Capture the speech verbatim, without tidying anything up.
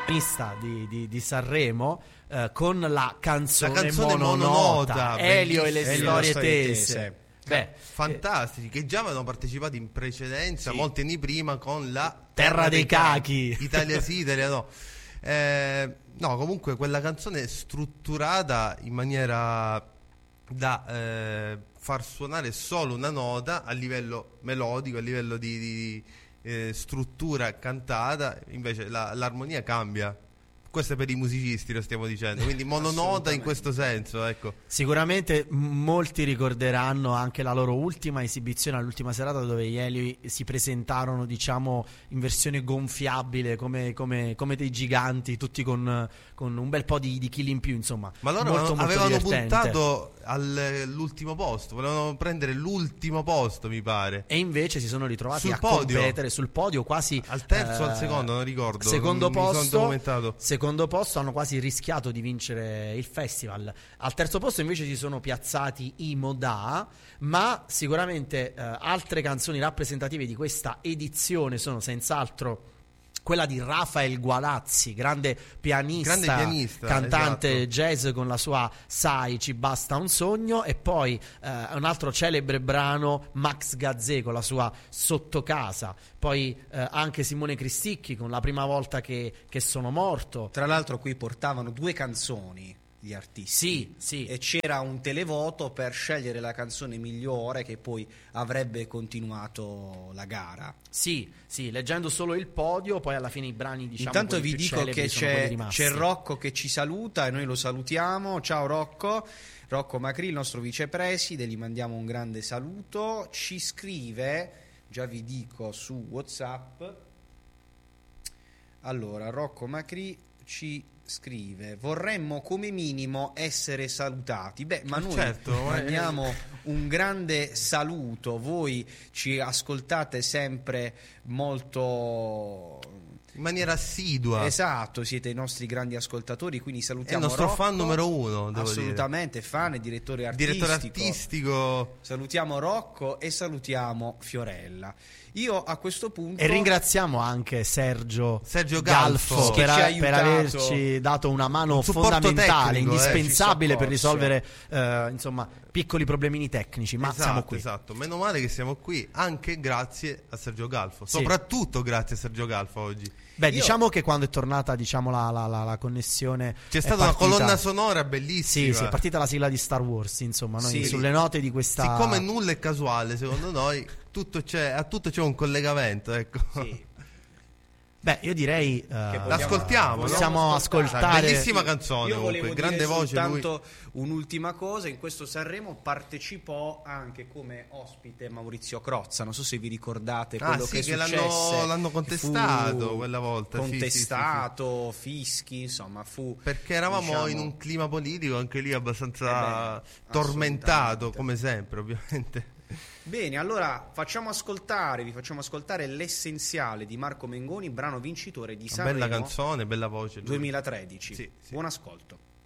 protagonista di, di, di Sanremo, eh, con la canzone, la canzone mononota, mononota Elio e le Elio storie storie tese. tese. Beh, fantastici, che già avevano partecipato in precedenza, sì, molti anni prima, con la Terra, Terra dei, dei Cachi. cachi. Italia sì, Italia no. Eh, no, comunque quella canzone è strutturata in maniera da eh, far suonare solo una nota a livello melodico, a livello di, di eh, struttura cantata, invece la, l'armonia cambia. Questo è per i musicisti, lo stiamo dicendo, quindi mononota in questo senso, ecco. Sicuramente molti ricorderanno anche la loro ultima esibizione all'ultima serata, dove gli Elio si presentarono, diciamo, in versione gonfiabile, come, come, come dei giganti, tutti con, con un bel po' di, di chili in più, insomma. Ma loro molto, molto avevano divertente. puntato all'ultimo posto, volevano prendere l'ultimo posto, mi pare, e invece si sono ritrovati sul a podio. competere sul podio, quasi al terzo o eh, al secondo, non ricordo, secondo non posto, mi sono documentato. Secondo posto, hanno quasi rischiato di vincere il festival. Al terzo posto invece si sono piazzati i Modà, ma sicuramente eh, altre canzoni rappresentative di questa edizione sono senz'altro quella di Rafael Gualazzi, grande pianista, grande pianista, cantante, esatto, jazz, con la sua Sai ci basta un sogno, e poi eh, un altro celebre brano, Max Gazzè con la sua Sottocasa, poi eh, anche Simone Cristicchi con La prima volta che, che sono morto. Tra l'altro qui portavano due canzoni di artisti, sì, sì, e c'era un televoto per scegliere la canzone migliore che poi avrebbe continuato la gara. Sì, sì, leggendo solo il podio, poi alla fine i brani, diciamo, intanto vi più dico che c'è, c'è Rocco che ci saluta e noi lo salutiamo. Ciao Rocco, Rocco Macri, il nostro vicepreside, gli mandiamo un grande saluto. Ci scrive, già vi dico, su WhatsApp. Allora, Rocco Macri ci scrive: vorremmo come minimo essere salutati. Beh, ma noi certo, mandiamo un grande saluto. Voi ci ascoltate sempre molto in maniera assidua. Esatto, siete i nostri grandi ascoltatori, quindi salutiamo. È il nostro Rocco, fan numero uno, devo assolutamente dire. Fan e direttore artistico. Direttore artistico. Salutiamo Rocco e salutiamo Fiorella. Io a questo punto, e ringraziamo anche Sergio, Sergio Galfo, Galfo che per, ci ha per averci dato una mano un fondamentale, tecnico, indispensabile eh, per risolvere eh, insomma piccoli problemini tecnici, ma esatto, siamo qui. Esatto, meno male che siamo qui, anche grazie a Sergio Galfo, sì, soprattutto grazie a Sergio Galfo oggi. Beh, Io... diciamo che quando è tornata, diciamo, la, la, la, la connessione, c'è stata partita... una colonna sonora bellissima. Sì, sì, è partita la sigla di Star Wars, insomma, noi sì, sulle note di questa... Siccome nulla è casuale, secondo noi, tutto c'è, a tutto c'è un collegamento, ecco. Sì. Beh, io direi uh, l'ascoltiamo, possiamo no? ascoltare. Bellissima canzone, io comunque, volevo grande dire voce soltanto lui. Un'ultima cosa: in questo Sanremo partecipò anche come ospite Maurizio Crozza, non so se vi ricordate quello ah, sì, che, che successe, l'hanno, l'hanno contestato fu quella volta, contestato, sì, sì, sì, sì. fischi, insomma, fu, perché eravamo diciamo, in un clima politico anche lì abbastanza eh beh, tormentato, come sempre, ovviamente. Bene, allora facciamo ascoltare, vi facciamo ascoltare L'essenziale di Marco Mengoni, brano vincitore di Sanremo. Bella canzone, bella voce lui. duemilatredici. Sì, sì. Buon ascolto.